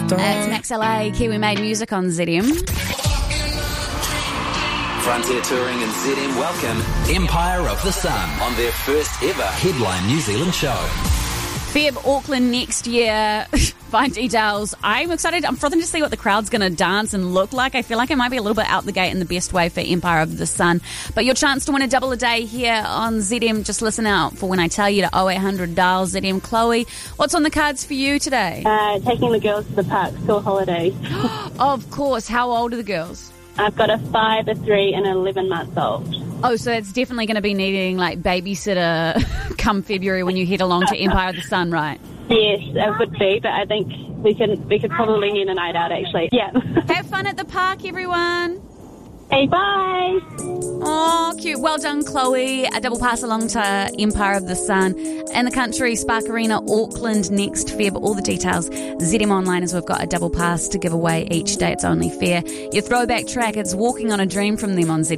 It's Max LA, Kiwi Made Music on ZM. Frontier Touring and ZM welcome Empire of the Sun on their first ever Headline New Zealand show. Feb, Auckland next year. Find details. I'm excited. I'm frothing to see what the crowd's going to dance and look like. I feel like it might be a little bit out the gate in the best way for Empire of the Sun. But your chance to win a double a day here on ZM, just listen out for when I tell you to 0800 dial ZM. Chloe, what's on the cards for you today? Taking the girls to the park, school holidays. Of course. How old are the girls? I've got a 5, a 3, and an 11 months old. Oh, so it's definitely going to be needing like babysitter come February when you head along to Empire of the Sun, right? Yes, it would be, but I think we could probably need a night out, actually. Yeah. Have fun at the park, everyone. Hey, bye. Oh, cute. Well done, Chloe. A double pass along to Empire of the Sun and the country, Spark Arena, Auckland next Feb. All the details, ZM Online, as we've got a double pass to give away each day. It's only fair. Your throwback track, it's Walking on a Dream from them on ZM.